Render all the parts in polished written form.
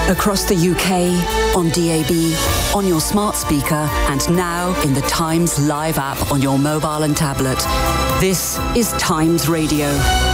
Across the UK, on DAB, on your smart speaker, and now in the Times Live app on your mobile and tablet. This is Times Radio.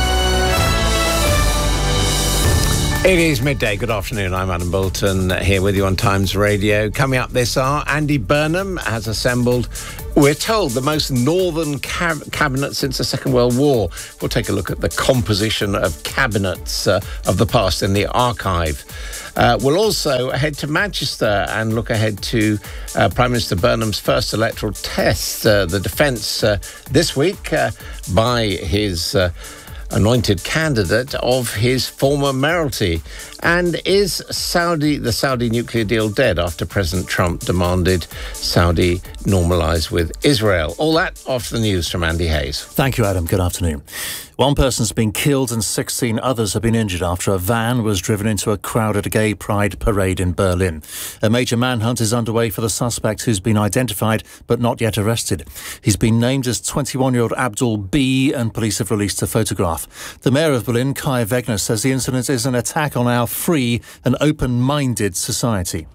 It is midday. Good afternoon. I'm Adam Bolton here with you on Times Radio. Coming up this hour, Andy Burnham has assembled, we're told, the most northern cabinet since the Second World War. We'll take a look at the composition of cabinets of the past in the archive. We'll also head to Manchester and look ahead to Prime Minister Burnham's first electoral test, the defence this week by his anointed candidate of his former mayoralty. And is the Saudi nuclear deal dead after President Trump demanded Saudi normalise with Israel? All that after the news from Andy Hayes. Thank you, Adam. Good afternoon. One person's been killed and 16 others have been injured after a van was driven into a crowded gay pride parade in Berlin. A major manhunt is underway for the suspect, who's been identified but not yet arrested. He's been named as 21-year-old Abdul B, and police have released a photograph. The mayor of Berlin, Kai Wegner, says the incident is an attack on our free and open-minded society.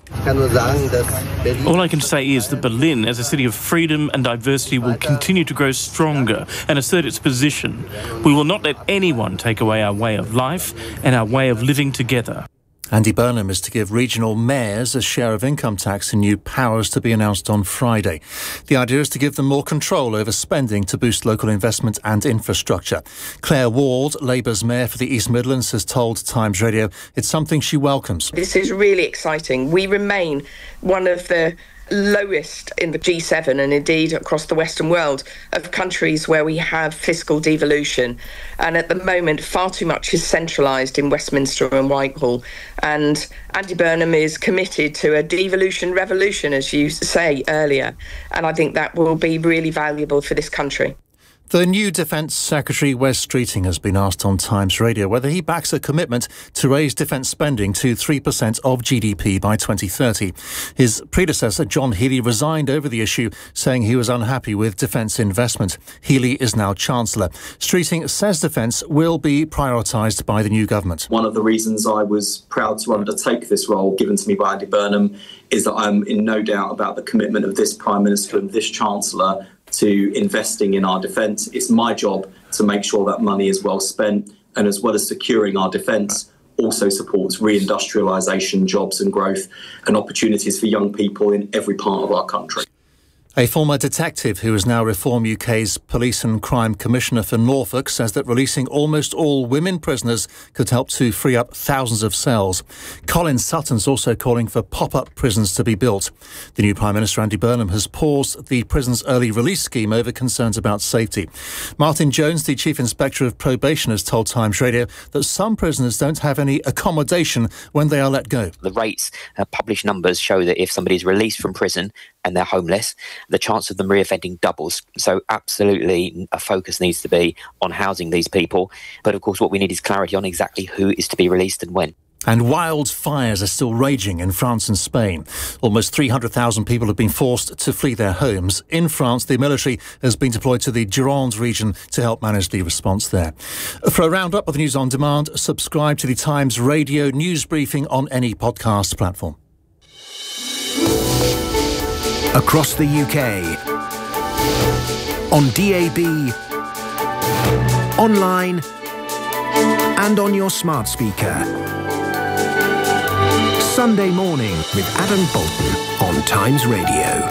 All I can say is that Berlin, as a city of freedom and diversity, will continue to grow stronger and assert its position. We will not let anyone take away our way of life and our way of living together. Andy Burnham is to give regional mayors a share of income tax and new powers to be announced on Friday. The idea is to give them more control over spending to boost local investment and infrastructure. Claire Ward, Labour's mayor for the East Midlands, has told Times Radio it's something she welcomes. This is really exciting. We remain one of the lowest in the G7 and indeed across the Western world of countries where we have fiscal devolution. And at the moment, far too much is centralised in Westminster and Whitehall. And Andy Burnham is committed to a devolution revolution, as you say earlier. And I think that will be really valuable for this country. The new Defence Secretary, Wes Streeting, has been asked on Times Radio whether he backs a commitment to raise defence spending to 3% of GDP by 2030. His predecessor, John Healey, resigned over the issue, saying he was unhappy with defence investment. Healey is now Chancellor. Streeting says defence will be prioritised by the new government. One of the reasons I was proud to undertake this role given to me by Andy Burnham is that I'm in no doubt about the commitment of this Prime Minister and this Chancellor to investing in our defence. It's my job to make sure that money is well spent, and as well as securing our defence, also supports reindustrialisation, jobs and growth and opportunities for young people in every part of our country. A former detective who is now Reform UK's Police and Crime Commissioner for Norfolk says that releasing almost all women prisoners could help to free up thousands of cells. Colin Sutton's also calling for pop-up prisons to be built. The new Prime Minister, Andy Burnham, has paused the prison's early release scheme over concerns about safety. Martin Jones, the Chief Inspector of Probation, has told Times Radio that some prisoners don't have any accommodation when they are let go. The rates, published numbers show that if somebody is released from prison and they're homeless, the chance of them reoffending doubles. So absolutely a focus needs to be on housing these people. But of course what we need is clarity on exactly who is to be released and when. And wildfires are still raging in France and Spain. Almost 300,000 people have been forced to flee their homes. In France, the military has been deployed to the Gironde region to help manage the response there. For a roundup of the news on demand, subscribe to the Times Radio news briefing on any podcast platform. Across the UK, on DAB, online and on your smart speaker. Sunday morning with Adam Bolton on Times Radio.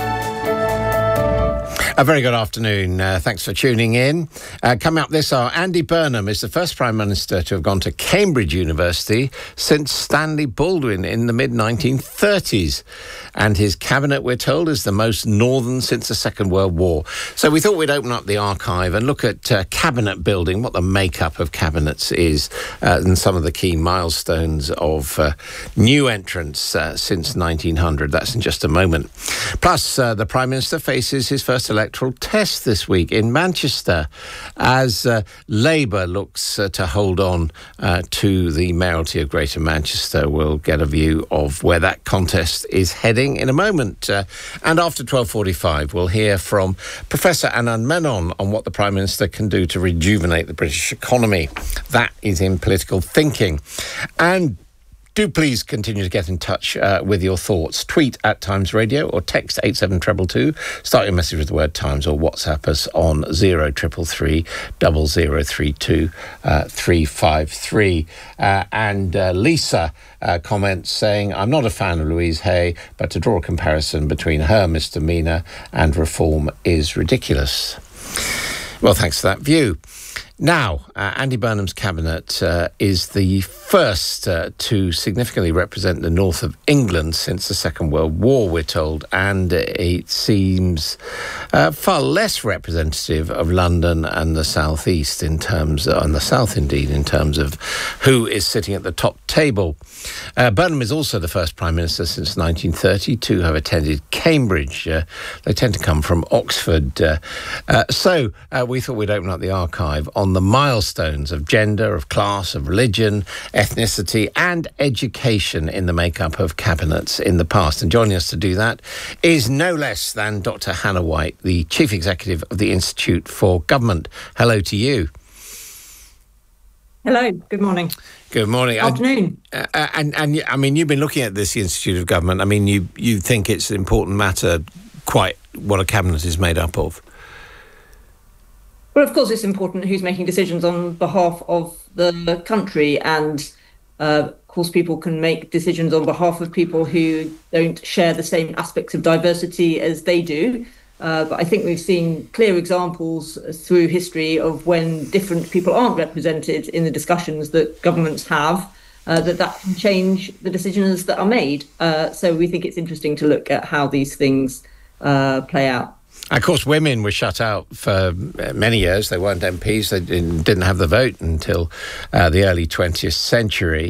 A very good afternoon. Thanks for tuning in. Coming up this hour, Andy Burnham is the first Prime Minister to have gone to Cambridge University since Stanley Baldwin in the mid-1930s. And his cabinet, we're told, is the most northern since the Second World War. So we thought we'd open up the archive and look at cabinet building, what the makeup of cabinets is, and some of the key milestones of new entrants since 1900. That's in just a moment. Plus, the Prime Minister faces his first electoral test this week in Manchester as Labour looks to hold on to the mayoralty of Greater Manchester. We'll get a view of where that contest is heading in a moment. And after 12:45, we'll hear from Professor Anand Menon on what the Prime Minister can do to rejuvenate the British economy. That is in political thinking. And do please continue to get in touch with your thoughts. Tweet at Times Radio or text 87222. Start your message with the word Times or WhatsApp us on 0333 0032 353. And Lisa comments saying, I'm not a fan of Louise Hay, but to draw a comparison between her misdemeanour and reform is ridiculous. Well, thanks for that view. Now, Andy Burnham's cabinet is the first to significantly represent the north of England since the Second World War, we're told, and it seems far less representative of London and the South East in terms, and the South indeed, in terms of who is sitting at the top table. Burnham is also the first Prime Minister since 1930 to have attended Cambridge. They tend to come from Oxford. So we thought we'd open up the archive on the milestones of gender, of class, of religion, ethnicity and education in the makeup of cabinets in the past. And joining us to do that is no less than Dr. Hannah White, the Chief Executive of the Institute for Government. Hello to you. Hello, good morning. Good morning. Afternoon. And I mean, you've been looking at this, the Institute of Government. I mean, you think it's an important matter, quite what a cabinet is made up of. Well, of course, it's important who's making decisions on behalf of the country. And, of course, people can make decisions on behalf of people who don't share the same aspects of diversity as they do. But I think we've seen clear examples through history of when different people aren't represented in the discussions that governments have, that can change the decisions that are made. So we think it's interesting to look at how these things play out. Of course, women were shut out for many years. They weren't MPs. They didn't have the vote until the early 20th century.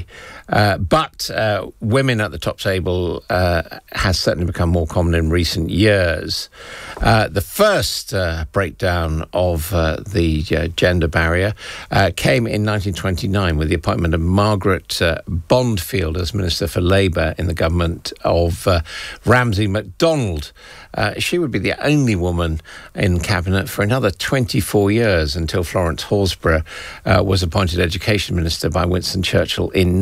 But women at the top table has certainly become more common in recent years. The first breakdown of the gender barrier came in 1929 with the appointment of Margaret Bondfield as Minister for Labour in the government of Ramsay MacDonald. She would be the only woman in cabinet for another 24 years until Florence Horsburgh was appointed Education Minister by Winston Churchill in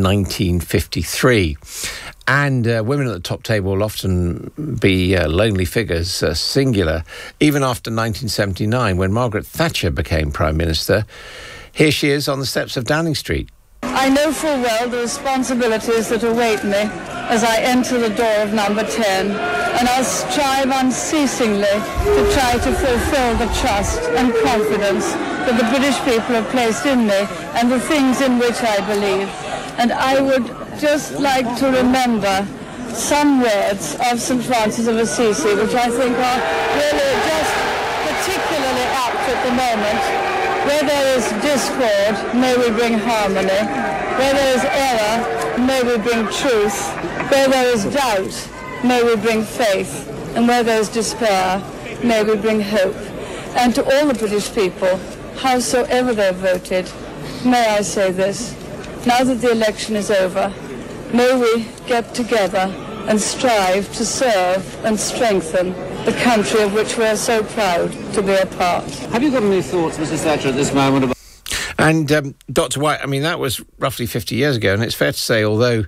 1953. And women at the top table will often be lonely figures, singular, even after 1979 when Margaret Thatcher became Prime Minister. Here she is on the steps of Downing Street. I know full well the responsibilities that await me as I enter the door of number 10, and I'll strive unceasingly to try to fulfil the trust and confidence that the British people have placed in me and the things in which I believe. And I would just like to remember some words of St. Francis of Assisi, which I think are really just particularly apt at the moment. Where there is discord, may we bring harmony. Where there is error, may we bring truth. Where there is doubt, may we bring faith. And where there is despair, may we bring hope. And to all the British people, howsoever they've voted, may I say this: now that the election is over, may we get together and strive to serve and strengthen the country of which we are so proud to be a part. Have you got any thoughts, Mrs. Thatcher, at this moment about... And Dr. White, I mean, that was roughly 50 years ago, and it's fair to say, although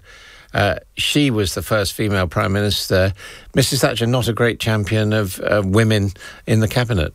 she was the first female Prime Minister, Mrs. Thatcher not a great champion of women in the cabinet.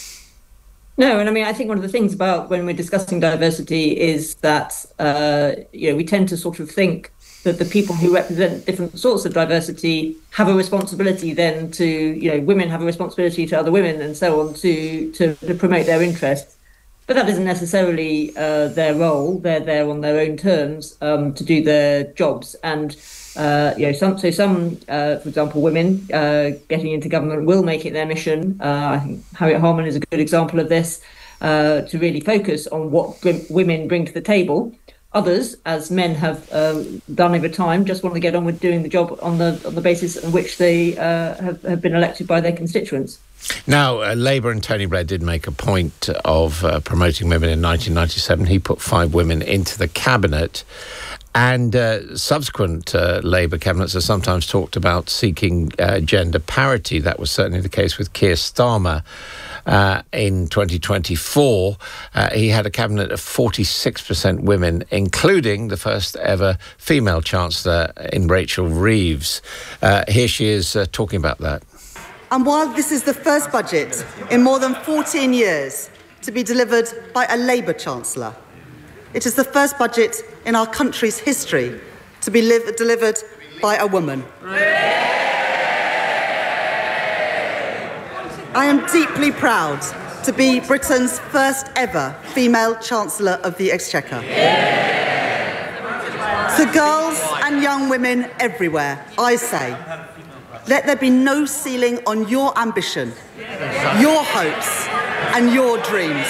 No, and I mean, I think one of the things about when we're discussing diversity is that, we tend to sort of think that the people who represent different sorts of diversity have a responsibility then to, women have a responsibility to other women and so on to promote their interests. But that isn't necessarily their role. They're there on their own terms to do their jobs. And, some, for example, women getting into government will make it their mission. I think Harriet Harman is a good example of this, to really focus on what women bring to the table. Others, as men have done over time, just want to get on with doing the job on the basis on which they have been elected by their constituents. Now, Labour and Tony Blair did make a point of promoting women in 1997. He put 5 women into the cabinet. And subsequent Labour cabinets have sometimes talked about seeking gender parity. That was certainly the case with Keir Starmer. in 2024, he had a cabinet of 46% women, including the first ever female Chancellor in Rachel Reeves. Here she is talking about that. And while this is the first budget in more than 14 years to be delivered by a Labour Chancellor, it is the first budget in our country's history to be delivered by a woman. I am deeply proud to be Britain's first ever female Chancellor of the Exchequer. To girls and young women everywhere, I say, let there be no ceiling on your ambition, your hopes, and your dreams.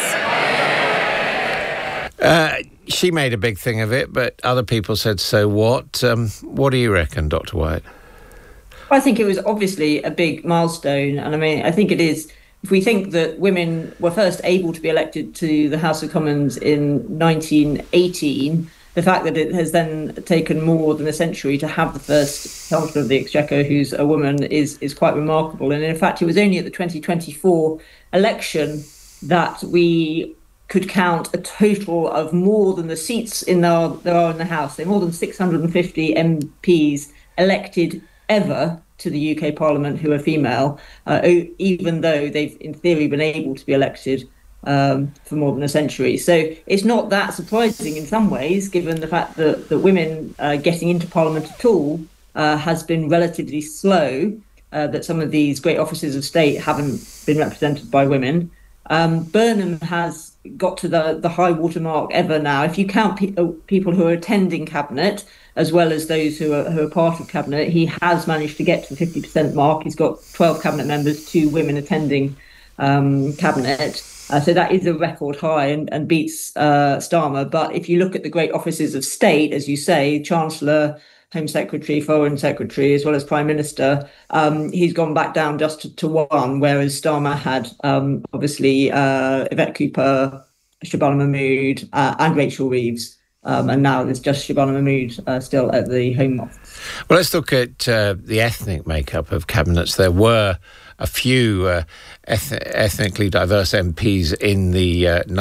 She made a big thing of it, but other people said, so what? What do you reckon, Dr. White? I think it was obviously a big milestone. And I mean, I think it is, if we think that women were first able to be elected to the House of Commons in 1918, the fact that it has then taken more than a century to have the first Chancellor of the Exchequer who's a woman is quite remarkable. And in fact, it was only at the 2024 election that we could count a total of more than the seats there are in the House. There are more than 650 MPs elected ever to the UK Parliament who are female, even though they've in theory been able to be elected for more than a century. So it's not that surprising in some ways, given the fact that women getting into Parliament at all has been relatively slow, that some of these great offices of state haven't been represented by women. Burnham has got to the high water mark ever now. If you count people who are attending Cabinet, as well as those who are part of Cabinet, he has managed to get to the 50% mark. He's got 12 Cabinet members, 2 women attending Cabinet. So that is a record high and beats Starmer. But if you look at the great offices of state, as you say, Chancellor, Home Secretary, Foreign Secretary, as well as Prime Minister, he's gone back down just to 1, whereas Starmer had obviously Yvette Cooper, Shabana Mahmood and Rachel Reeves. And now there's just Shabana Mahmood still at the Home Office. Well, let's look at the ethnic makeup of cabinets. There were a few ethnically diverse MPs in the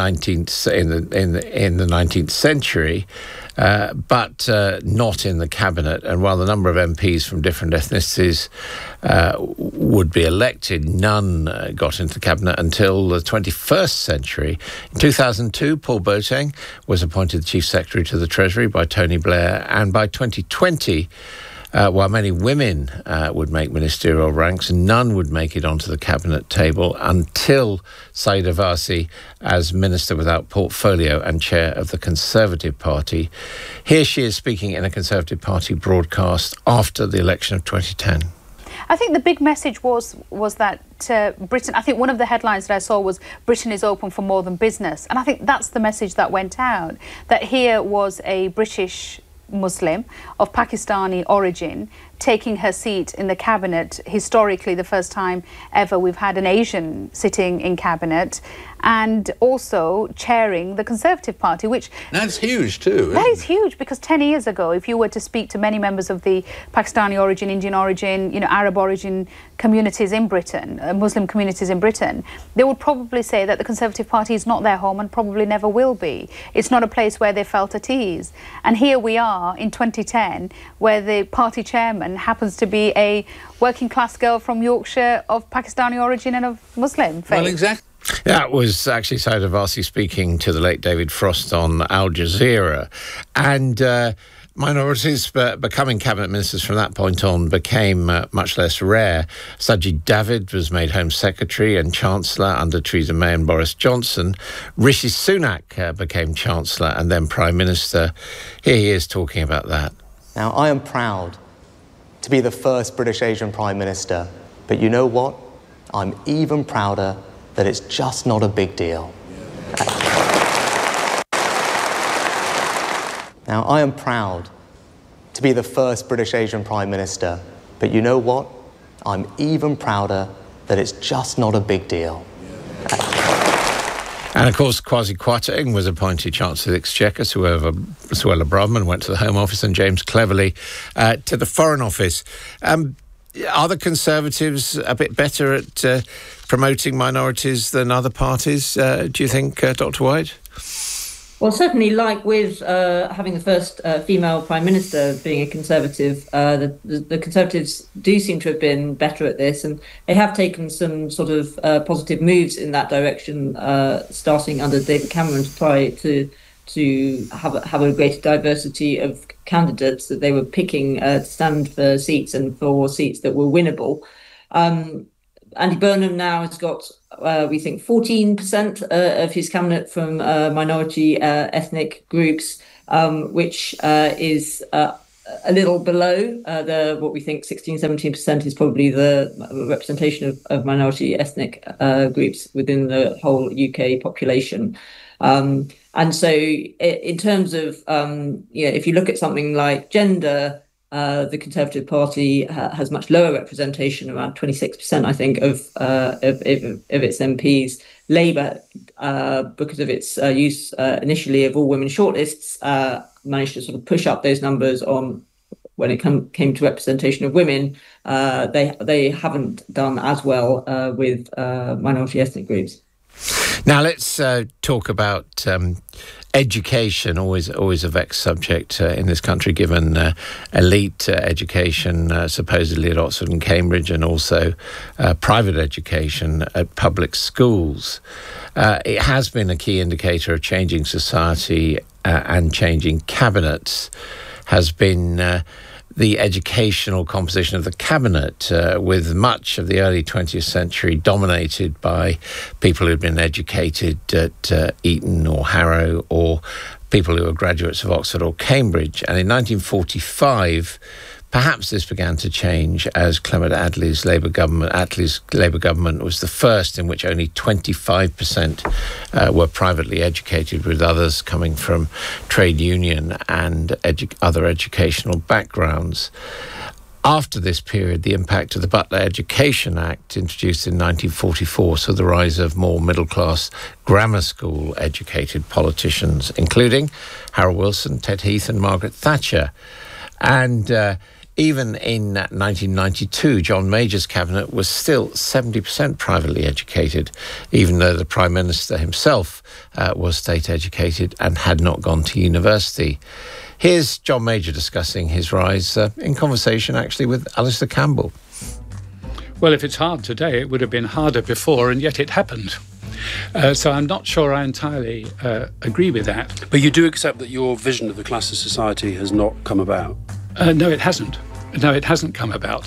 19th century, but not in the cabinet. And while the number of MPs from different ethnicities would be elected, none got into the cabinet until the 21st century. In 2002, Paul Boateng was appointed Chief Secretary to the Treasury by Tony Blair, and by 2020, while many women would make ministerial ranks, none would make it onto the cabinet table until Sayeeda Warsi as Minister without Portfolio and Chair of the Conservative Party. Here she is speaking in a Conservative Party broadcast after the election of 2010. I think the big message was that Britain, I think one of the headlines that I saw was Britain is open for more than business. And I think that's the message that went out, that here was a British Muslim of Pakistani origin taking her seat in the cabinet, historically the first time ever we've had an Asian sitting in cabinet, and also chairing the Conservative Party, which... That's huge too. That is huge, because 10 years ago, if you were to speak to many members of the Pakistani origin, Indian origin, Arab origin communities in Britain, Muslim communities in Britain, they would probably say that the Conservative Party is not their home and probably never will be. It's not a place where they felt at ease. And here we are in 2010, where the party chairman happens to be a working class girl from Yorkshire of Pakistani origin and of Muslim faith. Well, exactly. That was actually Sayeeda Warsi speaking to the late David Frost on Al Jazeera. And minorities becoming cabinet ministers from that point on became much less rare. Sajid David was made Home Secretary and Chancellor under Theresa May and Boris Johnson. Rishi Sunak became Chancellor and then Prime Minister. Here he is talking about that. Now, I am proud to be the first British Asian Prime Minister, but you know what? I'm even prouder that it's just not a big deal. Now, I am proud to be the first British Asian Prime Minister, but you know what? I'm even prouder that it's just not a big deal. And of course, Kwasi Kwarteng was appointed Chancellor of the Exchequer. Suella Braverman went to the Home Office and James Cleverly to the Foreign Office. Are the Conservatives a bit better at promoting minorities than other parties, do you think, Dr. White? Well, certainly, like with having the first female Prime Minister being a Conservative, the Conservatives do seem to have been better at this, and they have taken some sort of positive moves in that direction, starting under David Cameron to try to have a greater diversity of candidates that they were picking to stand for seats and for seats that were winnable. Andy Burnham now has got, we think, 14% of his cabinet from minority ethnic groups, which is a little below what we think 16-17% is probably the representation of minority ethnic groups within the whole UK population. And so in terms of, if you look at something like gender, the Conservative Party has much lower representation, around 26%, I think, of its MPs. Labour, because of its use initially of all-women shortlists, managed to sort of push up those numbers on when it came to representation of women. They haven't done as well with minority ethnic groups. Now let's talk about education, always a vexed subject in this country, given elite education supposedly at Oxford and Cambridge, and also private education at public schools. It has been a key indicator of changing society and changing cabinets, has been the educational composition of the cabinet, with much of the early 20th century dominated by people who'd been educated at Eton or Harrow, or people who were graduates of Oxford or Cambridge. And in 1945, perhaps this began to change as Clement Attlee's Labour government was the first in which only 25% were privately educated, with others coming from trade union and other educational backgrounds. After this period, the impact of the Butler Education Act, introduced in 1944, saw the rise of more middle-class grammar school educated politicians, including Harold Wilson, Ted Heath and Margaret Thatcher. And even in 1992, John Major's cabinet was still 70% privately educated, even though the Prime Minister himself was state educated and had not gone to university. Here's John Major discussing his rise in conversation, actually, with Alistair Campbell. Well, if it's hard today, it would have been harder before, and yet it happened. So I'm not sure I entirely agree with that. But you do accept that your vision of the class of society has not come about? No, it hasn't. No, it hasn't come about.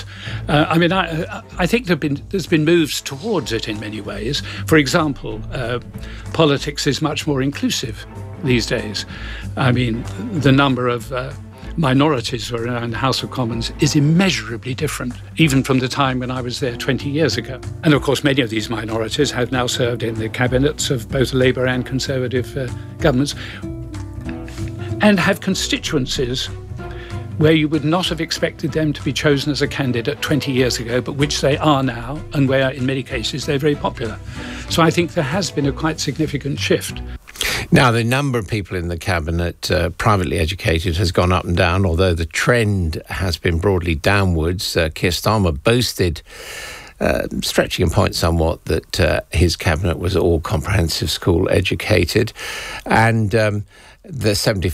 I think there's been moves towards it in many ways. For example, politics is much more inclusive these days. I mean, the number of minorities who are around the House of Commons is immeasurably different, even from the time when I was there 20 years ago. And of course, many of these minorities have now served in the cabinets of both Labour and Conservative governments, and have constituencies where you would not have expected them to be chosen as a candidate 20 years ago, but which they are now, and where in many cases they're very popular. So I think there has been a quite significant shift. Now, the number of people in the cabinet privately educated has gone up and down, although the trend has been broadly downwards. Keir Starmer boasted, stretching a point somewhat, that his cabinet was all comprehensive school educated, and the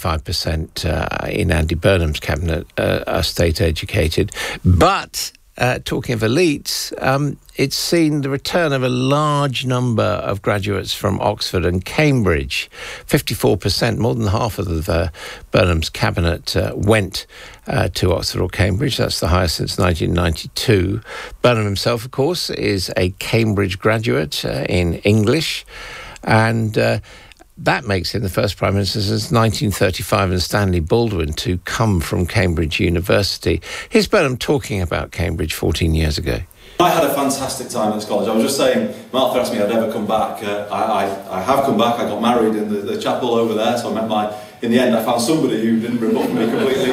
75% in Andy Burnham's cabinet are state educated. But talking of elites, it's seen the return of a large number of graduates from Oxford and Cambridge. 54%, more than half of Burnham's cabinet went to Oxford or Cambridge. That's the highest since 1992. Burnham himself, of course, is a Cambridge graduate in English, and that makes him the first Prime Minister since 1935 and Stanley Baldwin to come from Cambridge University. Here's Burnham talking about Cambridge 14 years ago. I had a fantastic time at this college. I was just saying, Martha asked me if I'd ever come back. I have come back. I got married in the chapel over there, so I met in the end I found somebody who didn't rebuff me completely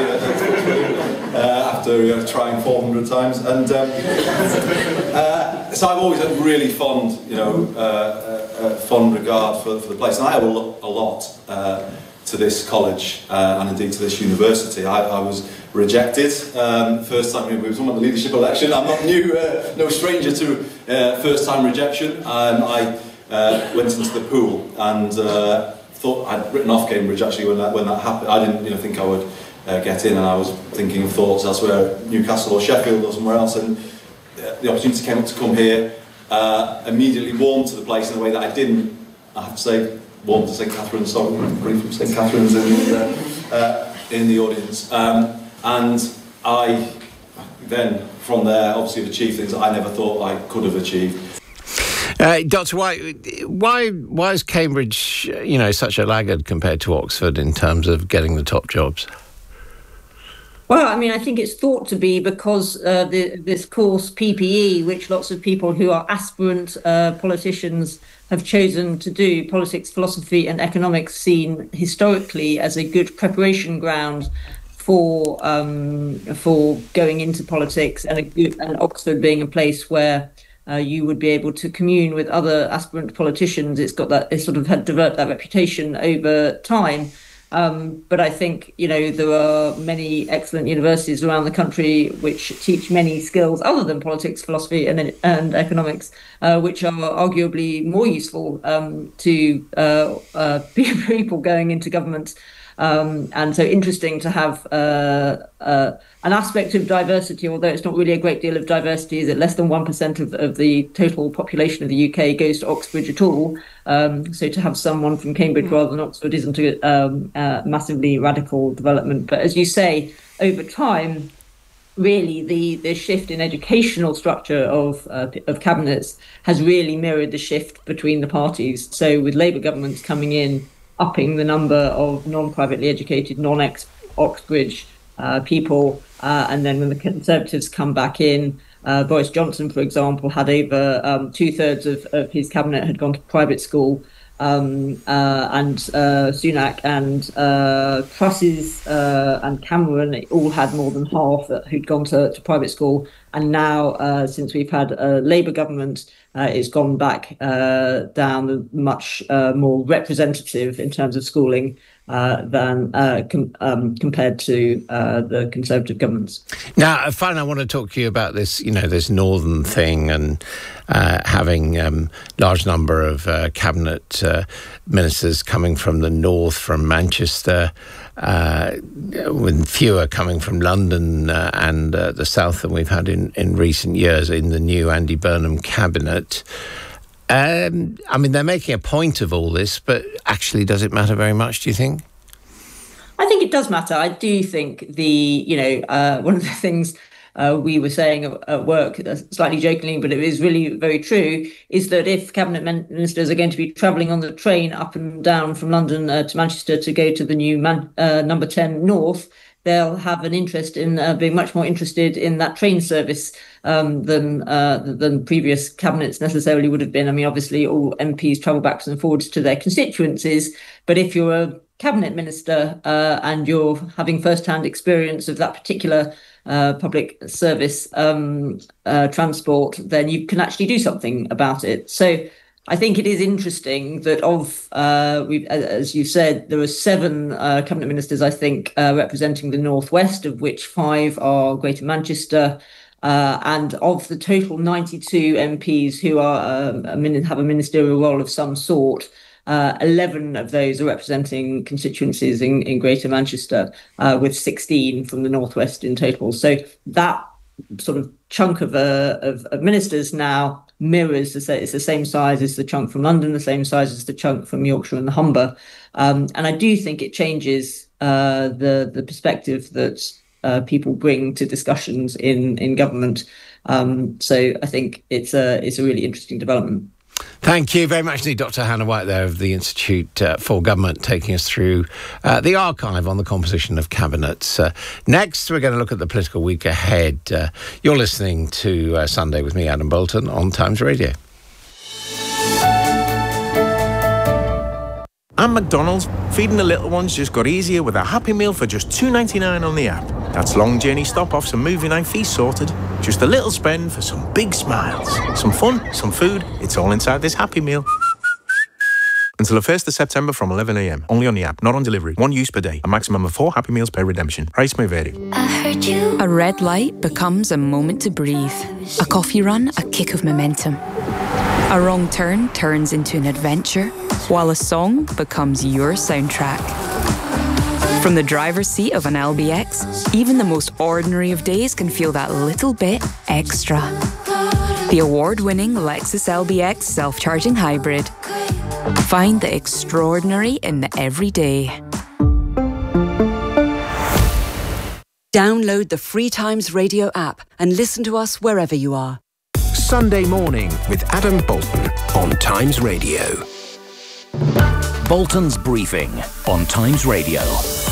after trying 400 times. And so I've always had really fond, fond regard for the place, and I owe a lot to this college and indeed to this university. I was rejected first time we was on the leadership election. I'm not new, no stranger to first time rejection. I went into the pool and thought I'd written off Cambridge actually when that happened. I didn't think I would get in, and I was thinking of thoughts elsewhere, Newcastle or Sheffield or somewhere else, and the opportunity came up to come here. Immediately warmed to the place in a way that I didn't, I have to say, warmed to St Catherine's, sorry, brief from St Catherine's in the audience. And I then, from there, obviously have achieved things that I never thought I could have achieved. Dr. White, why is Cambridge, such a laggard compared to Oxford in terms of getting the top jobs? Well, I mean, I think it's thought to be because this course PPE, which lots of people who are aspirant politicians have chosen to do, politics, philosophy and economics, seen historically as a good preparation ground for going into politics, and Oxford being a place where you would be able to commune with other aspirant politicians. It sort of had developed that reputation over time. But I think, there are many excellent universities around the country which teach many skills other than politics, philosophy and economics, which are arguably more useful to people going into government. And so interesting to have an aspect of diversity, although it's not really a great deal of diversity, is that less than 1% of the total population of the UK goes to Oxbridge at all. So to have someone from Cambridge rather than Oxford isn't a massively radical development. But as you say, over time, really the shift in educational structure of cabinets has really mirrored the shift between the parties. So with Labour governments coming in, upping the number of non-privately educated, non-Oxbridge people, and then when the Conservatives come back in, Boris Johnson, for example, had over 2/3 of his cabinet had gone to private school, and Sunak and Truss's and Cameron all had more than half who'd gone to private school. And now, since we've had a Labour government, it's gone back down the much more representative in terms of schooling than compared to the Conservative governments. Now, finally, I want to talk to you about this, this northern thing and having large number of cabinet ministers coming from the north, from Manchester, with fewer coming from London and the south than we've had in recent years in the new Andy Burnham cabinet. I mean, they're making a point of all this, but actually, does it matter very much, do you think? I think it does matter. I do think one of the things we were saying at work, slightly jokingly, but it is really very true, is that if cabinet ministers are going to be travelling on the train up and down from London to Manchester to go to the new number 10 North, they'll have an interest in being much more interested in that train service than previous cabinets necessarily would have been. I mean, obviously, all MPs travel backwards and forwards to their constituencies, but if you're a cabinet minister and you're having first-hand experience of that particular public service transport, then you can actually do something about it. So I think it is interesting that as you said, there are 7 cabinet ministers, I think, representing the Northwest, of which 5 are Greater Manchester. And of the total 92 MPs who have a ministerial role of some sort, 11 of those are representing constituencies in Greater Manchester, with 16 from the Northwest in total. So that sort of chunk of ministers now mirrors, it's the same size as the chunk from London, the same size as the chunk from Yorkshire and the Humber. And I do think it changes the perspective that people bring to discussions in government. So I think it's a really interesting development. Thank you very much indeed, Dr. Hannah White there of the Institute for Government, taking us through the archive on the composition of cabinets. Next, we're going to look at the political week ahead. You're listening to Sunday with me, Adam Bolton, on Times Radio. At McDonald's, feeding the little ones just got easier with a Happy Meal for just $2.99 on the app. That's long journey stop-offs and movie night feast sorted. Just a little spend for some big smiles. Some fun, some food, it's all inside this Happy Meal. Until the 1st of September from 11 a.m. Only on the app, not on delivery. One use per day. A maximum of 4 Happy Meals per redemption. Price may vary. A red light becomes a moment to breathe. A coffee run, a kick of momentum. A wrong turn turns into an adventure, while a song becomes your soundtrack. From the driver's seat of an LBX, even the most ordinary of days can feel that little bit extra. The award-winning Lexus LBX self-charging hybrid. Find the extraordinary in the everyday. Download the Free Times Radio app and listen to us wherever you are. Sunday Morning with Adam Bolton on Times Radio. Bolton's Briefing on Times Radio.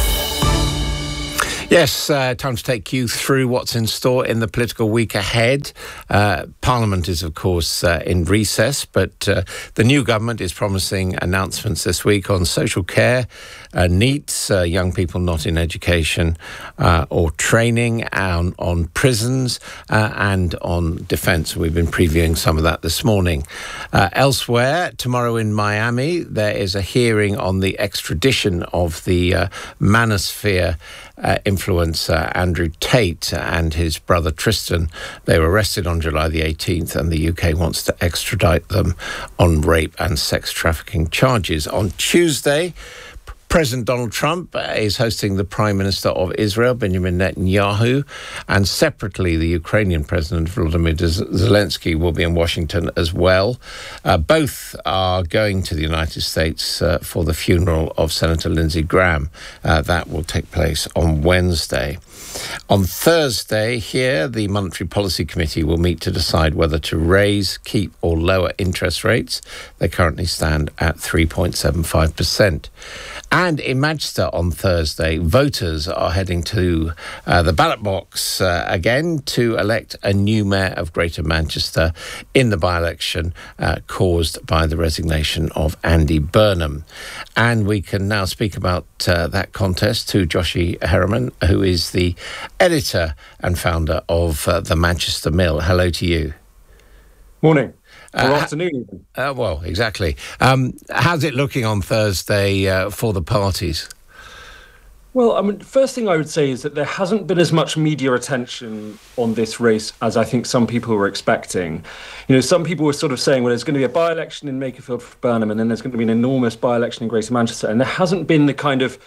Yes, time to take you through what's in store in the political week ahead. Parliament is, of course, in recess, but the new government is promising announcements this week on social care, NEETs, young people not in education or training, on prisons and on defence. We've been previewing some of that this morning. Elsewhere, tomorrow in Miami, there is a hearing on the extradition of the manosphere influencer Andrew Tate and his brother Tristan. They were arrested on July the 18th, and the UK wants to extradite them on rape and sex trafficking charges. On Tuesday, President Donald Trump is hosting the Prime Minister of Israel, Benjamin Netanyahu, and separately the Ukrainian President Volodymyr Zelensky will be in Washington as well. Both are going to the United States for the funeral of Senator Lindsey Graham. That will take place on Wednesday. On Thursday here, the Monetary Policy Committee will meet to decide whether to raise, keep or lower interest rates. They currently stand at 3.75%. And in Manchester on Thursday, voters are heading to the ballot box again to elect a new mayor of Greater Manchester in the by-election caused by the resignation of Andy Burnham. And we can now speak about that contest to Joshi Herriman, who is the editor and founder of the Manchester Mill. Hello to you. Morning. Or afternoon even. Well, exactly. How's it looking on Thursday for the parties? Well, I mean, first thing I would say is that there hasn't been as much media attention on this race as I think some people were expecting. You know, some people were sort of saying, well, there's going to be a by-election in Makerfield for Burnham, and then there's going to be an enormous by-election in Greater Manchester. And there hasn't been the kind of,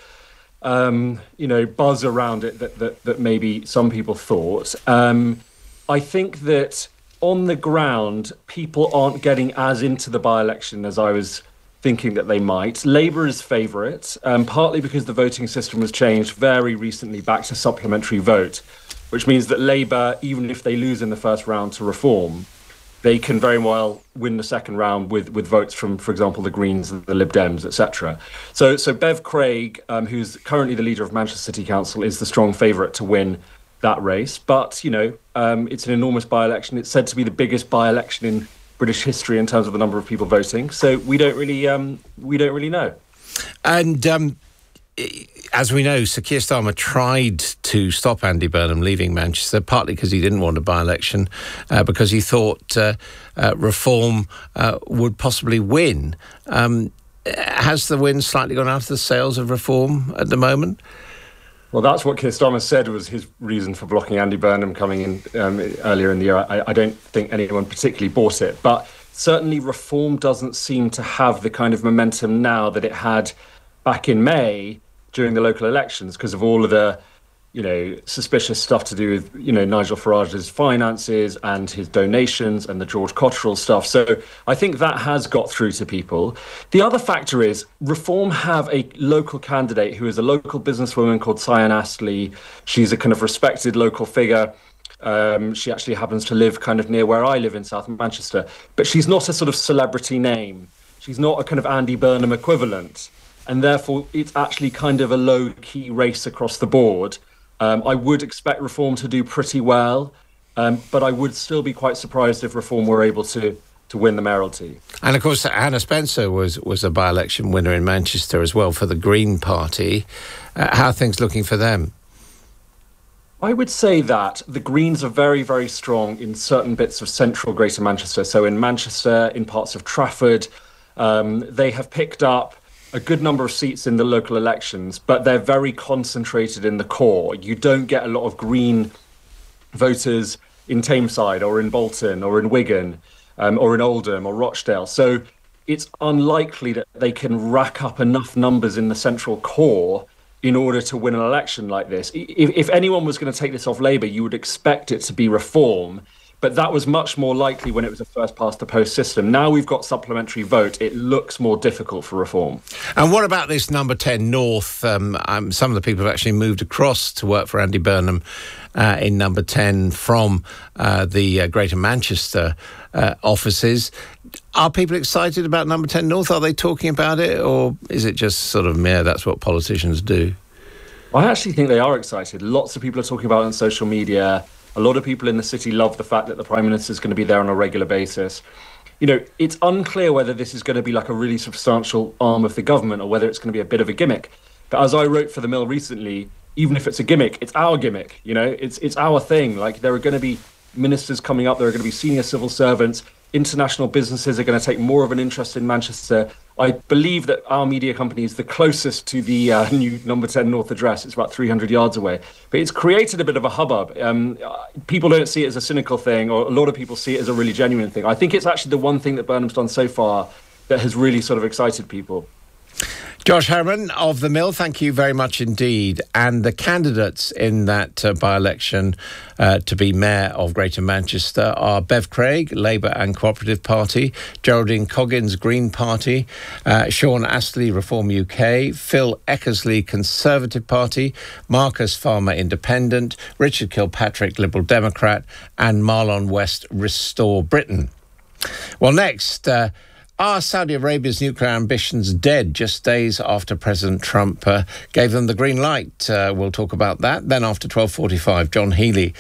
buzz around it that maybe some people thought. I think that on the ground, people aren't getting as into the by-election as I was thinking that they might. Labour is favourite, partly because the voting system was changed very recently back to supplementary vote, which means that Labour, even if they lose in the first round to Reform, they can very well win the second round with votes from, for example, the Greens and the Lib Dems, etc. So Bev Craig, who's currently the leader of Manchester City Council, is the strong favourite to win that race. But, it's an enormous by-election. It's said to be the biggest by-election in British history in terms of the number of people voting. So we don't really know. And as we know, Sir Keir Starmer tried to stop Andy Burnham leaving Manchester, partly because he didn't want a by-election, because he thought Reform would possibly win. Has the wind slightly gone out of the sails of Reform at the moment? Well, that's what Keir Starmer said was his reason for blocking Andy Burnham coming in earlier in the year. I don't think anyone particularly bought it. But certainly Reform doesn't seem to have the kind of momentum now that it had back in May during the local elections because of all of the, suspicious stuff to do with, Nigel Farage's finances and his donations and the George Cotterill stuff. So I think that has got through to people. The other factor is Reform have a local candidate who is a local businesswoman called Cyan Astley. She's a kind of respected local figure. She actually happens to live kind of near where I live in South Manchester, but she's not a sort of celebrity name. She's not a kind of Andy Burnham equivalent. And therefore, it's actually kind of a low-key race across the board. I would expect Reform to do pretty well, but I would still be quite surprised if Reform were able to win the mayoralty. And of course, Hannah Spencer was a by-election winner in Manchester as well for the Green Party. How are things looking for them? I would say that the Greens are very, very strong in certain bits of central Greater Manchester. So in Manchester, in parts of Trafford, They have picked up a good number of seats in the local elections, but they're very concentrated in the core. You don't get a lot of Green voters in Tameside or in Bolton or in Wigan or in Oldham or Rochdale. So it's unlikely that they can rack up enough numbers in the central core in order to win an election like this. If anyone was going to take this off Labour, you would expect it to be Reform. But that was much more likely when it was a first-past-the-post system. Now we've got supplementary vote. It looks more difficult for Reform. And what about this number 10 North? Some of the people have actually moved across to work for Andy Burnham in number 10 from the Greater Manchester offices. Are people excited about number 10 North? Are they talking about it? Or is it just sort of, that's what politicians do? I actually think they are excited. Lots of people are talking about it on social media. A lot of people in the city love the fact that the Prime Minister is going to be there on a regular basis. It's unclear whether this is going to be like a really substantial arm of the government or whether it's going to be a bit of a gimmick. But as I wrote for The Mill recently, even if it's a gimmick, it's our gimmick. It's our thing. Like, there are going to be ministers coming up, there are going to be senior civil servants, international businesses are going to take more of an interest in Manchester. I believe that our media company is the closest to the new number 10 North address. It's about 300 yards away. But it's created a bit of a hubbub. People don't see it as a cynical thing, or a lot of people see it as a really genuine thing. I think it's actually the one thing that Burnham's done so far that has really sort of excited people. Josh Herman of The Mill, thank you very much indeed. And the candidates in that by-election to be Mayor of Greater Manchester are Bev Craig, Labour and Cooperative Party, Geraldine Coggins, Green Party, Sean Astley, Reform UK, Phil Eckersley, Conservative Party, Marcus Farmer, Independent, Richard Kilpatrick, Liberal Democrat, and Marlon West, Restore Britain. Well, next... Are Saudi Arabia's nuclear ambitions dead just days after President Trump gave them the green light? We'll talk about that. Then after 12:45, John Healey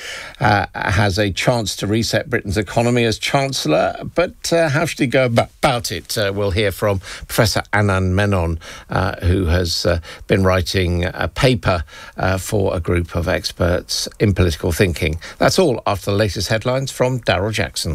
has a chance to reset Britain's economy as Chancellor. But how should he go about it? We'll hear from Professor Anand Menon, who has been writing a paper for a group of experts in political thinking. That's all after the latest headlines from Daryl Jackson.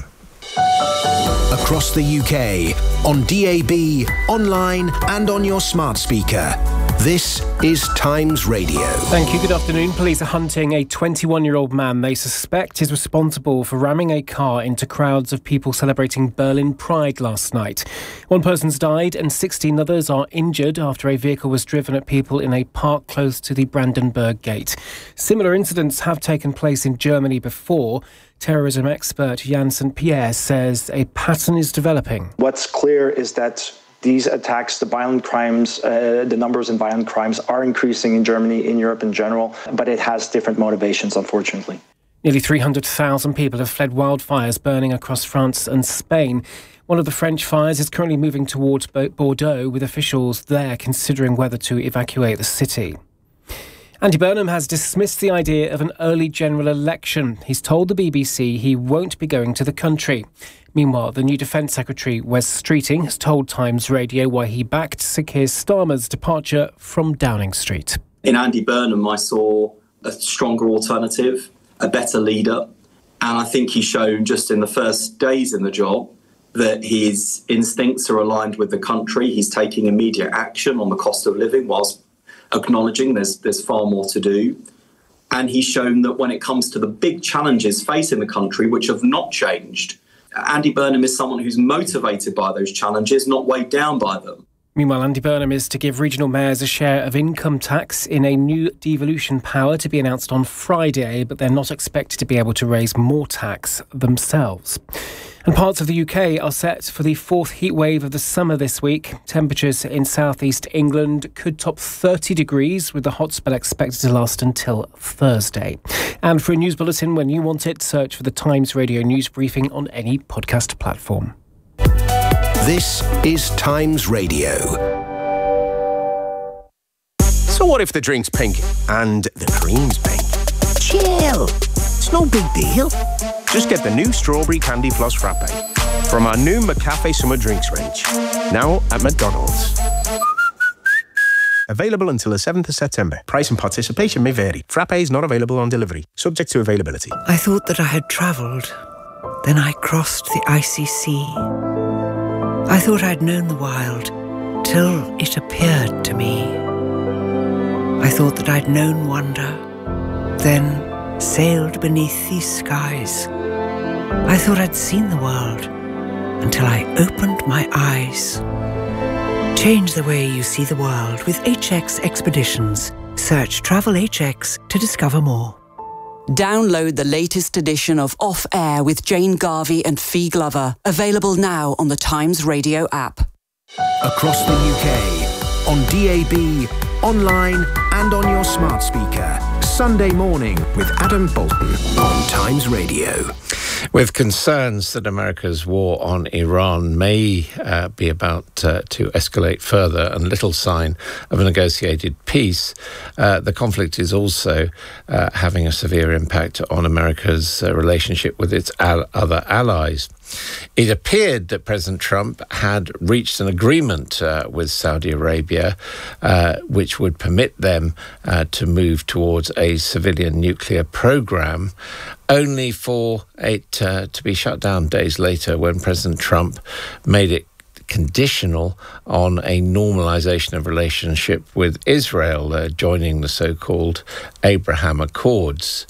Across the UK, on DAB, online and on your smart speaker. This is Times Radio. Thank you. Good afternoon. Police are hunting a 21-year-old man they suspect is responsible for ramming a car into crowds of people celebrating Berlin Pride last night. One person's died and 16 others are injured after a vehicle was driven at people in a park close to the Brandenburg Gate. Similar incidents have taken place in Germany before. Terrorism expert Jan St. Pierre says a pattern is developing. What's clear is that these attacks, the violent crimes, the numbers in violent crimes are increasing in Germany, in Europe in general, but it has different motivations, unfortunately. Nearly 300,000 people have fled wildfires burning across France and Spain. One of the French fires is currently moving towards Bordeaux, with officials there considering whether to evacuate the city. Andy Burnham has dismissed the idea of an early general election. He's told the BBC he won't be going to the country. Meanwhile, the new Defence Secretary, Wes Streeting, has told Times Radio why he backed Sir Keir Starmer's departure from Downing Street. In Andy Burnham, I saw a stronger alternative, a better leader, and I think he's shown just in the first days in the job that his instincts are aligned with the country. He's taking immediate action on the cost of living whilst acknowledging there's far more to do. And he's shown that when it comes to the big challenges facing the country, which have not changed, Andy Burnham is someone who's motivated by those challenges, not weighed down by them. Meanwhile, Andy Burnham is to give regional mayors a share of income tax in a new devolution power to be announced on Friday, but they're not expected to be able to raise more tax themselves. And parts of the UK are set for the fourth heat wave of the summer this week. Temperatures in southeast England could top 30 degrees, with the hot spell expected to last until Thursday. And for a news bulletin when you want it, search for the Times Radio News Briefing on any podcast platform. This is Times Radio. So what if the drink's pink and the cream's pink? Chill. It's no big deal. Just get the new Strawberry Candy Floss Frappe from our new McCafe Summer Drinks range. Now at McDonald's. Available until the 7th of September. Price and participation may vary. Frappe is not available on delivery. Subject to availability. I thought that I had travelled. Then I crossed the icy sea. I thought I'd known the wild till it appeared to me. I thought that I'd known wonder, then sailed beneath these skies. I thought I'd seen the world until I opened my eyes. Change the way you see the world with HX Expeditions. Search Travel HX to discover more. Download the latest edition of Off Air with Jane Garvey and Fee Glover. Available now on the Times Radio app. Across the UK, on DAB, online and on your smart speaker. Sunday morning with Adam Bolton on Times Radio. With concerns that America's war on Iran may be about to escalate further and little sign of a negotiated peace, the conflict is also having a severe impact on America's relationship with its other allies. It appeared that President Trump had reached an agreement with Saudi Arabia which would permit them to move towards a civilian nuclear program, only for it to be shut down days later when President Trump made it conditional on a normalization of relationship with Israel, joining the so-called Abraham Accords.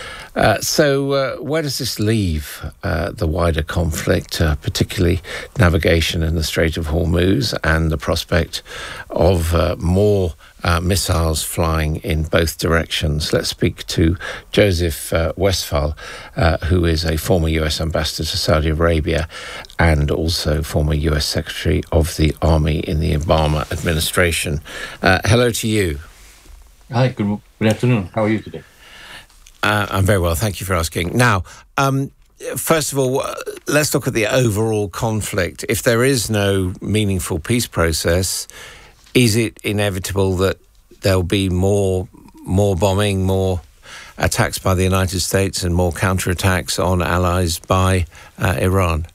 So where does this leave the wider conflict, particularly navigation in the Strait of Hormuz and the prospect of more missiles flying in both directions? Let's speak to Joseph Westphal, who is a former US ambassador to Saudi Arabia and also former US Secretary of the Army in the Obama administration. Hello to you. Hi, good afternoon. How are you today? I'm very well, thank you for asking. Now, first of all, let's look at the overall conflict. If there is no meaningful peace process, is it inevitable that there'll be more bombing, more attacks by the United States and more counterattacks on allies by Iran?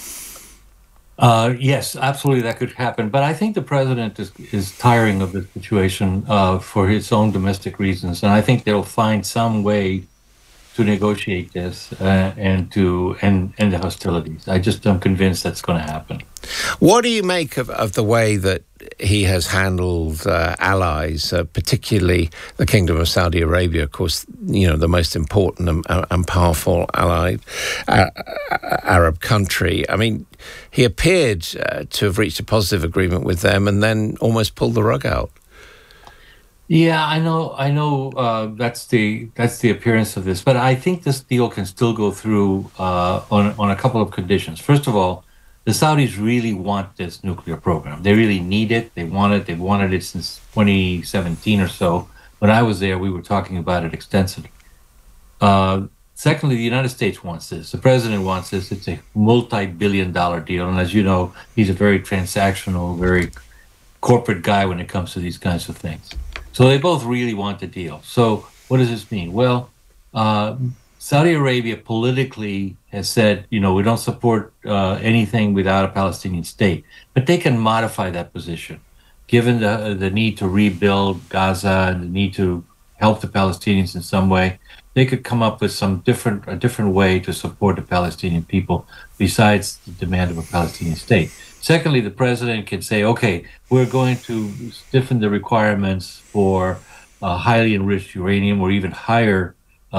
Yes, absolutely, that could happen. But I think the president is tiring of the situation for his own domestic reasons, and I think they'll find some way to negotiate this and to end the hostilities. I'm convinced that's going to happen. What do you make of the way that he has handled allies, particularly the Kingdom of Saudi Arabia, of course, the most important and powerful allied Arab country? I mean, he appeared to have reached a positive agreement with them and then almost pulled the rug out. Yeah, I know. That's the appearance of this, but I think this deal can still go through on a couple of conditions. First of all, the Saudis really want this nuclear program. They really need it. They want it. They've wanted it since 2017 or so. When I was there, we were talking about it extensively. Secondly, the United States wants this. The president wants this. It's a multi-billion-dollar deal. And as you know, he's a very transactional, very corporate guy when it comes to these kinds of things. So they both really want the deal. So what does this mean? Well, Saudi Arabia politically has said, we don't support anything without a Palestinian state. But they can modify that position, given the need to rebuild Gaza and the need to help the Palestinians in some way. They could come up with a different way to support the Palestinian people besides the demand of a Palestinian state. Secondly, the president can say, okay, we're going to stiffen the requirements for highly enriched uranium or even higher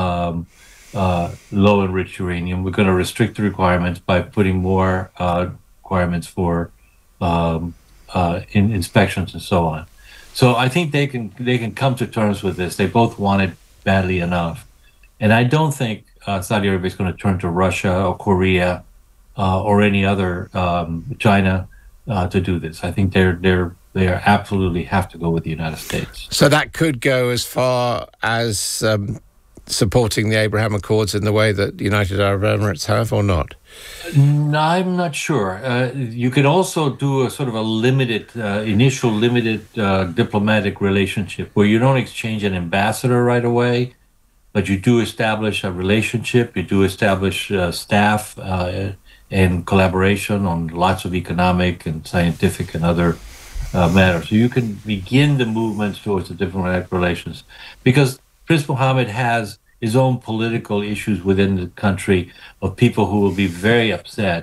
low enriched uranium. We're going to restrict the requirements by putting more requirements for inspections and so on. So I think they can come to terms with this. They both want it badly enough. And I don't think Saudi Arabia is going to turn to Russia or Korea or any other China to do this. I think they absolutely have to go with the United States. So that could go as far as supporting the Abraham Accords in the way that the United Arab Emirates have, or not? No, I'm not sure. You could also do a sort of a initial limited diplomatic relationship where you don't exchange an ambassador right away, but you do establish a relationship, you do establish staff and collaboration on lots of economic and scientific and other matters. So you can begin the movement towards the diplomatic relations. Because Prince Mohammed has his own political issues within the country of people who will be very upset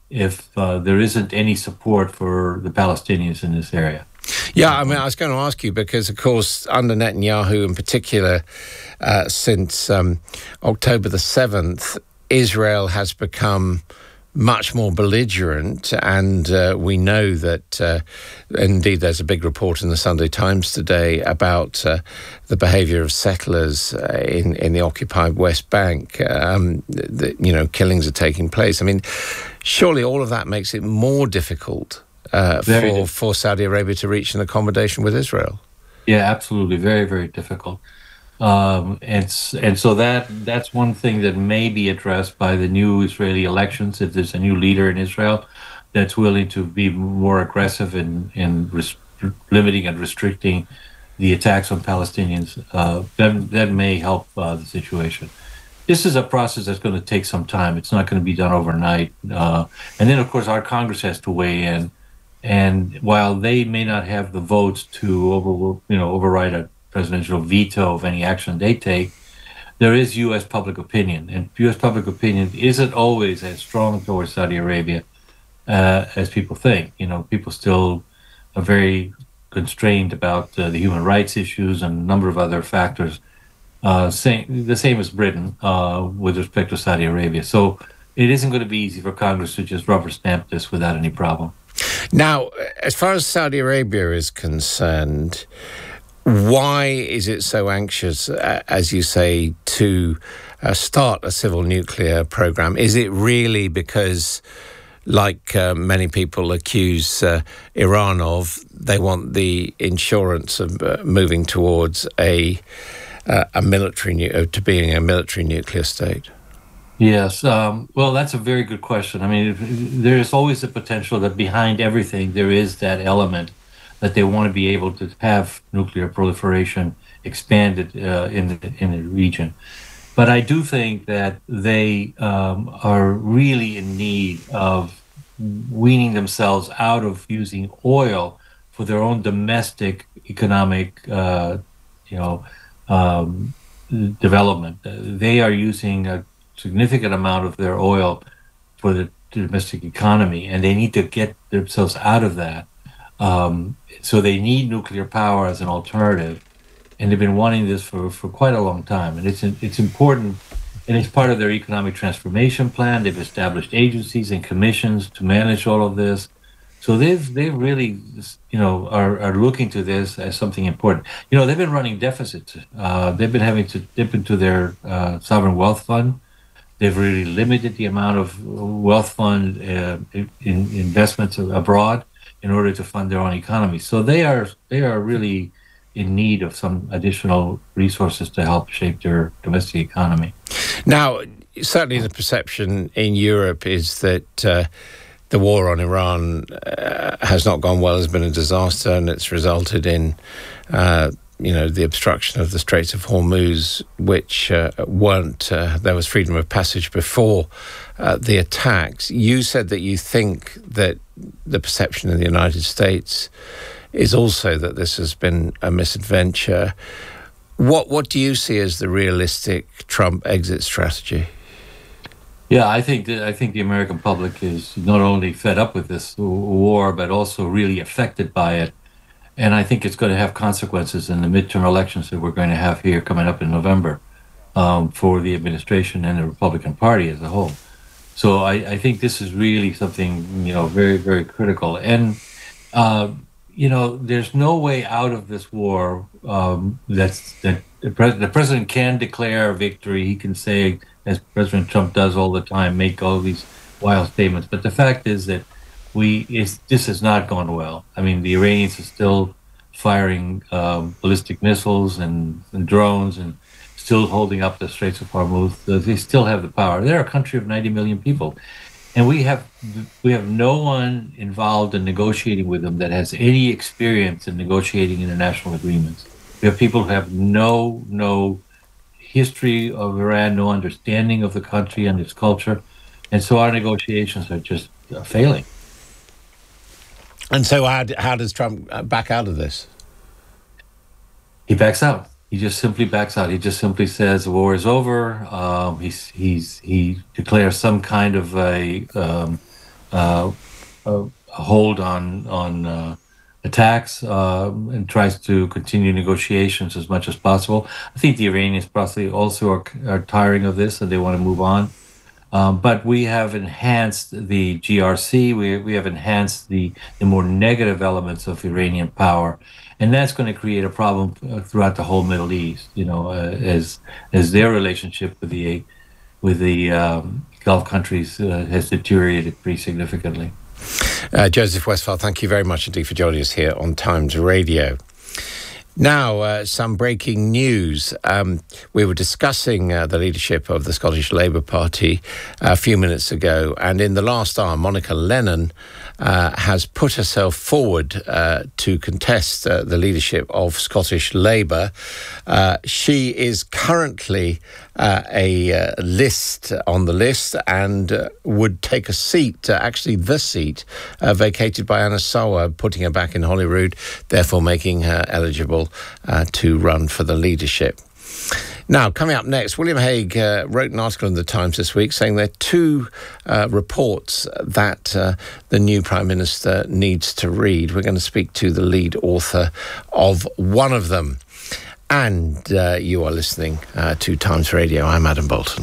if there isn't any support for the Palestinians in this area. Yeah, I mean, I was going to ask you because, of course, under Netanyahu in particular, since October the 7th, Israel has become much more belligerent, and we know that, indeed, there's a big report in the Sunday Times today about the behaviour of settlers in the occupied West Bank. Killings are taking place. I mean, surely all of that makes it more difficult for Saudi Arabia to reach an accommodation with Israel. Yeah, absolutely. Very, very difficult. And so that's one thing that may be addressed by the new Israeli elections. If there's a new leader in Israel that's willing to be more aggressive in limiting and restricting the attacks on Palestinians, that may help the situation. This is a process that's going to take some time. It's not going to be done overnight. And then, of course, our Congress has to weigh in. And while they may not have the votes to override a presidential veto of any action they take, there is U.S. public opinion, and U.S. public opinion isn't always as strong towards Saudi Arabia as people think. People still are very constrained about the human rights issues and a number of other factors, the same as Britain with respect to Saudi Arabia. So it isn't going to be easy for Congress to just rubber stamp this without any problem. Now, as far as Saudi Arabia is concerned, why is it so anxious, as you say, to start a civil nuclear program? Is it really because, like many people accuse Iran of, they want the insurance of moving towards a to being a military nuclear state? Yes. Well, that's a very good question. I mean, there's always the potential that behind everything there is that element that they want to be able to have nuclear proliferation expanded in the region. But I do think that they are really in need of weaning themselves out of using oil for their own domestic economic, development. They are using a significant amount of their oil for the domestic economy, and they need to get themselves out of that. So they need nuclear power as an alternative, and they've been wanting this for quite a long time. And it's important, and it's part of their economic transformation plan. They've established agencies and commissions to manage all of this. So they've really, are looking to this as something important. They've been running deficits. They've been having to dip into their sovereign wealth fund. They've really limited the amount of wealth fund in investments abroad in order to fund their own economy. So they are really in need of some additional resources to help shape their domestic economy. Now, certainly the perception in Europe is that the war on Iran has not gone well, has been a disaster, and it's resulted in the obstruction of the Straits of Hormuz, which there was freedom of passage before the attacks. You said that you think that the perception in the United States is also that this has been a misadventure. What do you see as the realistic Trump exit strategy? Yeah, I think the American public is not only fed up with this war, but also really affected by it. And I think it's going to have consequences in the midterm elections that we're going to have here coming up in November for the administration and the Republican Party as a whole. So I think this is really something, very, very critical. And, there's no way out of this war that the president can declare victory. He can say, as President Trump does all the time, make all these wild statements. But the fact is that this has not gone well. I mean, the Iranians are still firing ballistic missiles and drones and still holding up the Straits of Hormuz. They still have the power. They're a country of 90 million people. And we have no one involved in negotiating with them that has any experience in negotiating international agreements. We have people who have no history of Iran, no understanding of the country and its culture. And so our negotiations are just failing. And so how does Trump back out of this? He backs out. He just simply backs out. He just simply says the war is over. He declares some kind of a hold on attacks and tries to continue negotiations as much as possible. I think the Iranians probably also are tiring of this and they want to move on. But we have enhanced the GRC. We have enhanced the more negative elements of Iranian power, and that's going to create a problem throughout the whole Middle East. As their relationship with the Gulf countries has deteriorated pretty significantly. Joseph Westphal, thank you very much indeed for joining us here on Times Radio. Now, some breaking news. We were discussing the leadership of the Scottish Labour Party a few minutes ago, and in the last hour, Monica Lennon has put herself forward to contest the leadership of Scottish Labour. She is currently a list on the list and would take a seat, actually the seat, vacated by Anna Sawar, putting her back in Holyrood, therefore making her eligible to run for the leadership. Now, coming up next, William Hague wrote an article in the Times this week saying there are two reports that the new Prime Minister needs to read. We're going to speak to the lead author of one of them. And you are listening to Times Radio. I'm Adam Bolton.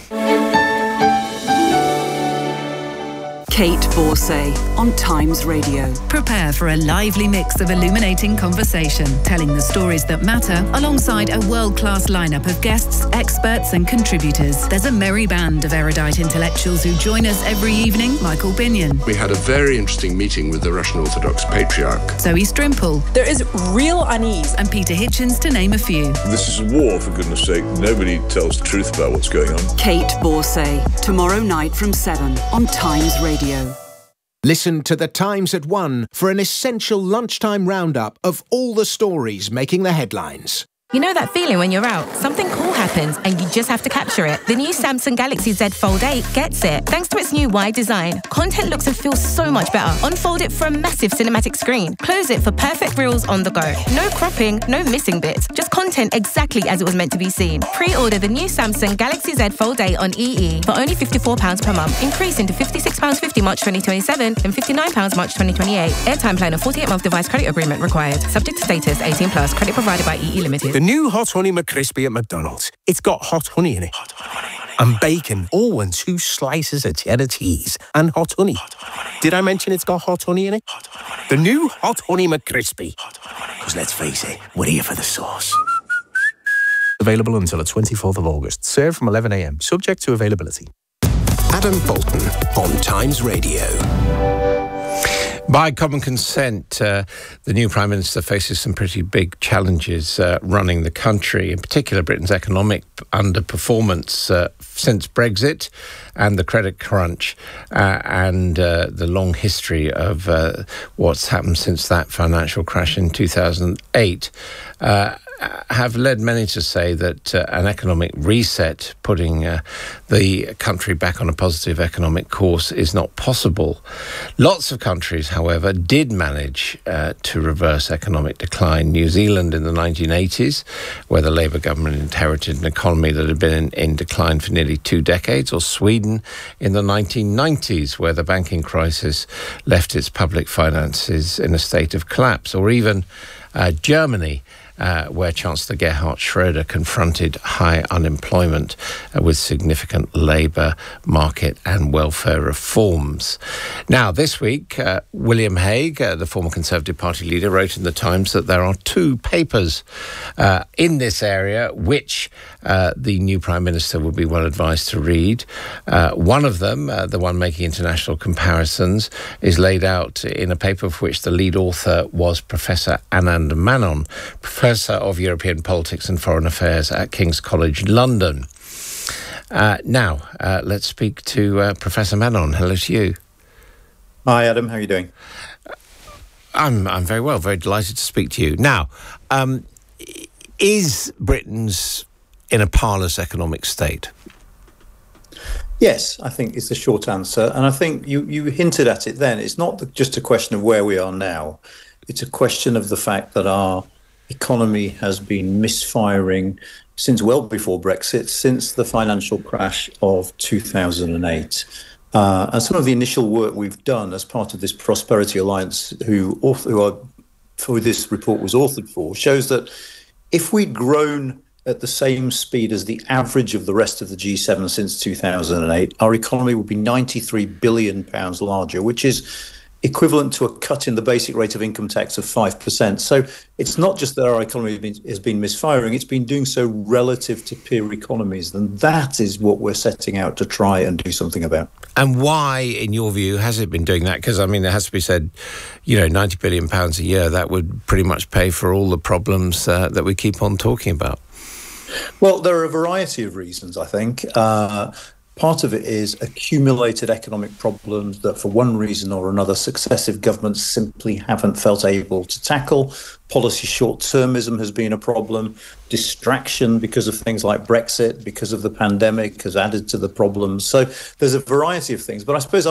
Kate Borsay on Times Radio. Prepare for a lively mix of illuminating conversation, telling the stories that matter alongside a world-class lineup of guests, experts and contributors. There's a merry band of erudite intellectuals who join us every evening. Michael Binion. We had a very interesting meeting with the Russian Orthodox Patriarch. Zoe Strimple. There is real unease. And Peter Hitchens, to name a few. This is a war, for goodness sake. Nobody tells the truth about what's going on. Kate Borsay, tomorrow night from 7 on Times Radio. Listen to The Times at 1 for an essential lunchtime roundup of all the stories making the headlines. You know that feeling when you're out, something cool happens and you just have to capture it. The new Samsung Galaxy Z Fold 8 gets it. Thanks to its new wide design, content looks and feels so much better. Unfold it for a massive cinematic screen. Close it for perfect reels on the go. No cropping, no missing bits. Just content exactly as it was meant to be seen. Pre-order the new Samsung Galaxy Z Fold 8 on EE for only £54 per month, increasing to £56.50 March 2027 and £59 March 2028. Airtime plan and 48-month device credit agreement required. Subject to status, 18+, credit provided by EE Limited. The new Hot Honey McCrispy at McDonald's. It's got hot honey in it. And bacon. Oh, and 2 slices of cheddar cheese. And hot honey. Did I mention it's got hot honey in it? The new Hot Honey McCrispy. Because let's face it, we're here for the sauce. Available until the 24th of August. Served from 11 a.m. Subject to availability. Adam Bolton on Times Radio. By common consent, the new Prime Minister faces some pretty big challenges running the country, in particular Britain's economic underperformance since Brexit and the credit crunch and the long history of what's happened since that financial crash in 2008. Have led many to say that an economic reset, putting the country back on a positive economic course, is not possible. Lots of countries, however, did manage to reverse economic decline. New Zealand in the 1980s, where the Labour government inherited an economy that had been in decline for nearly 2 decades, or Sweden in the 1990s, where the banking crisis left its public finances in a state of collapse, or even Germany, where Chancellor Gerhard Schröder confronted high unemployment with significant labour market and welfare reforms. Now, this week, William Hague, the former Conservative Party leader, wrote in the Times that there are 2 papers in this area which the new Prime Minister would be well advised to read. One of them, the one making international comparisons, is laid out in a paper for which the lead author was Professor Anand Menon, Professor of European Politics and Foreign Affairs at King's College London. Now, let's speak to Professor Menon. Hello to you. Hi, Adam. How are you doing? I'm very well, very delighted to speak to you. Now, is Britain's in a parlous economic state? Yes, I think it's the short answer. And I think you hinted at it then. It's not just a question of where we are now. It's a question of the fact that our economy has been misfiring since well before Brexit, since the financial crash of 2008. And some of the initial work we've done as part of this Prosperity Alliance, who this report was authored for, shows that if we'd grown at the same speed as the average of the rest of the G7 since 2008, our economy would be £93 billion larger, which is equivalent to a cut in the basic rate of income tax of 5%. So it's not just that our economy has been misfiring, it's been doing so relative to peer economies. And that is what we're setting out to try and do something about. And why, in your view, has it been doing that? Because, I mean, it has to be said, £90 billion a year, that would pretty much pay for all the problems that we keep on talking about. Well, there are a variety of reasons, I think. Part of it is accumulated economic problems that, for one reason or another, successive governments simply haven't felt able to tackle. Policy short-termism has been a problem. Distraction because of things like Brexit, because of the pandemic, has added to the problems. So there's a variety of things. But I suppose